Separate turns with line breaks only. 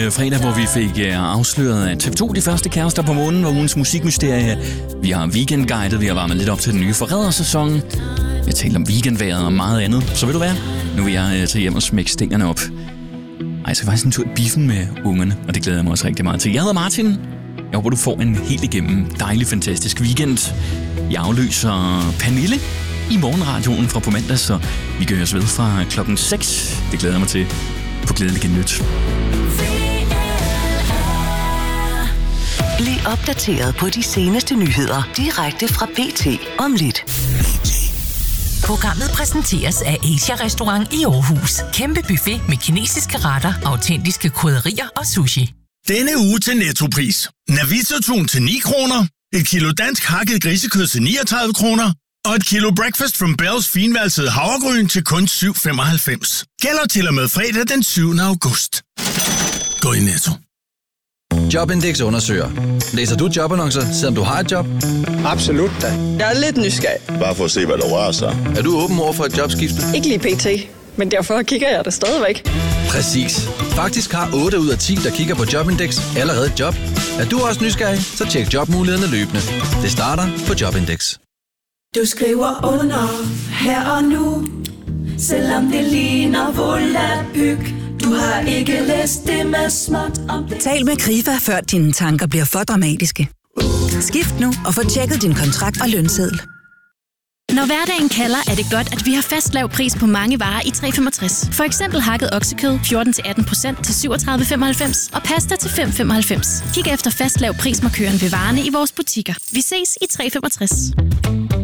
fredag, hvor vi fik afsløret, at TV2, de første kærester på månen, var ugens musikmysterie. Vi har weekendguidet, vi har varmet lidt op til den nye forrædersæson. Jeg talte om weekendvejret og meget andet. Så vil du være, nu vil jeg tage hjem og smække stængerne op. Jeg skal faktisk en tur i biffen med ungerne, og det glæder jeg mig også rigtig meget til. Jeg hedder Martin. Jeg håber, du får en helt igennem dejlig, fantastisk weekend. Jeg afløser Pernille i morgenradioen fra på mandag, så vi gør os ved fra klokken 6. Det glæder jeg mig til på Glædelig Genlyt.
Bliv opdateret på de seneste nyheder direkte fra BT om lidt.
Programmet præsenteres af Asia Restaurant i Aarhus. Kæmpe buffet med kinesiske retter, autentiske krydderier og sushi.
Denne uge til Nettopris. Navito-tun til 9 kroner, et kilo dansk hakket grisekød til 39 kroner, og et kilo Breakfast from Bells finvalsede havregryn til kun 7,95. Gælder til og med fredag den 7. august. Gå i Netto.
Jobindex undersøger. Læser du jobannoncer, selvom du har et job?
Absolut da. Jeg er lidt nysgerrig.
Bare for at se, hvad der rører sig.
Er du åben over for et jobskifte?
Ikke lige pt, men derfor kigger jeg der stadigvæk.
Præcis. Faktisk har 8 ud af 10, der kigger på Jobindex, allerede et job. Er du også nysgerrig, så tjek jobmulighederne løbende. Det starter på Jobindex.
Du skriver under her og nu, selvom det ligner volapyk. Du har ikke læst det med småt om det.
Tal med Krifa, før dine tanker bliver for dramatiske. Skift nu og få tjekket din kontrakt og lønseddel.
Når hverdagen kalder, er det godt, at vi har fast lav pris på mange varer i 365. For eksempel hakket oksekød 14-18% til 37,95 og pasta til 5,95. Kig efter fast lav prismarkøren ved varerne i vores butikker. Vi ses i 365.